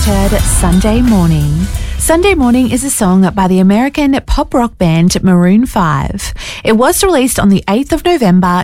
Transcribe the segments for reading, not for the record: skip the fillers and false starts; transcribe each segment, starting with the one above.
heard Sunday Morning. Sunday Morning is a song by the American pop rock band Maroon 5. It was released on the 8th of November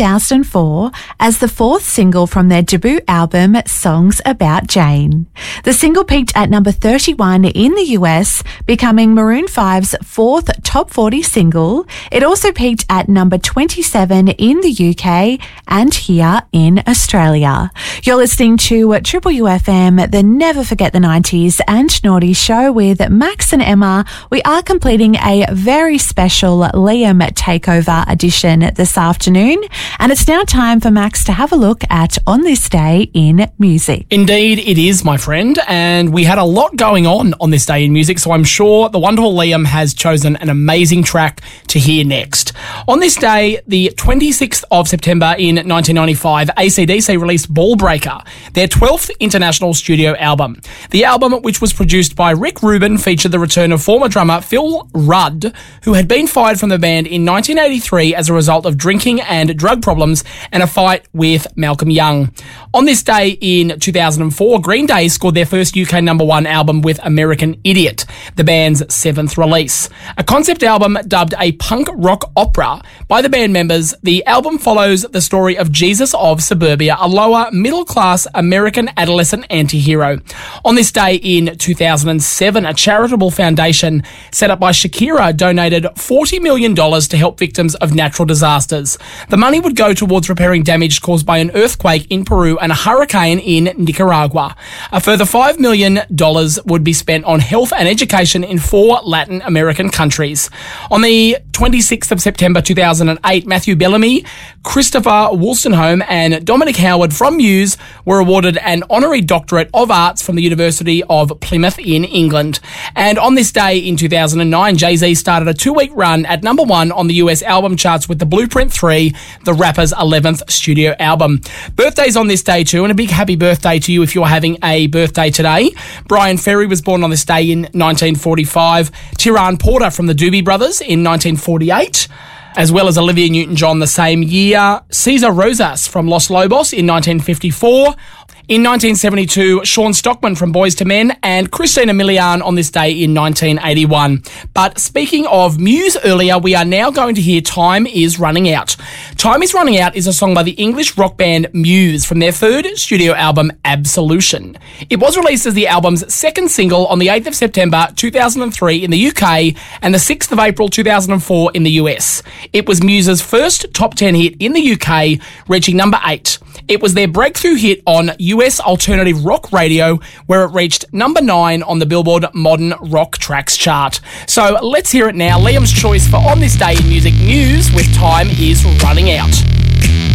2004 as the fourth single from their debut album Songs About Jane. The single peaked at number 31 in the US, becoming Maroon 5's fourth top 40 single. It also peaked at number 27 in the UK and here in Australia. You're listening to Triple UFM, the Never Forget the 90s and Naughty show with Max and Emma. We are completing a very special Liam Takeover edition this afternoon, and it's now time for Max to have a look at On This Day in Music. Indeed it is, my friend, and we had a lot going on this day in music, so I'm sure the wonderful Liam has chosen an amazing track to hear next. On this day, the 26th of September in 1995, AC/DC released Ball Breaker, their 12th international studio album. The album, which was produced by Rick Rubin, featured the return of former drummer Phil Rudd, who had been fired from the band in 1983 as a result of drinking and drug problems and a fight with Malcolm Young. On this day in 2004, Green Day scored their first UK number one album with American Idiot, the band's seventh release. A concept album dubbed a punk rock opera by the band members, the album follows the story of Jesus of Suburbia, a lower middle-class American adolescent anti-hero. On this day in 2007, a charitable foundation set up by Shakira donated $40 million to help victims of natural disasters. The money would go towards repairing damage caused by an earthquake in Peru and a hurricane in Nicaragua. A further $5 million would be spent on health and education in 4 Latin American countries. On the 26th of September 2008, Matthew Bellamy, Christopher Wolstenholme and Dominic Howard from Muse were awarded an honorary doctorate of arts from the University of Plymouth in England. And on this day in 2009, Jay-Z started a 2-week run at number 1 on the US album charts with the Blueprint 3, the rapper's 11th studio album. Birthdays on this day too, and a big happy birthday to you if you're having a birthday today. Brian Ferry was born on this day in 1945. Tyrone Porter from the Doobie Brothers in 1948. As well as Olivia Newton-John the same year. Cesar Rosas from Los Lobos in 1954. In 1972, Sean Stockman from Boyz II Men and Christina Milian on this day in 1981. But speaking of Muse earlier, we are now going to hear Time Is Running Out. Time Is Running Out is a song by the English rock band Muse from their third studio album, Absolution. It was released as the album's second single on the 8th of September 2003 in the UK and the 6th of April 2004 in the US. It was Muse's first top 10 hit in the UK, reaching number 8. It was their breakthrough hit on US alternative rock radio, where it reached number 9 on the Billboard Modern Rock Tracks chart. So let's hear it now. Liam's choice for On This Day in Music News with Time Is Running Out.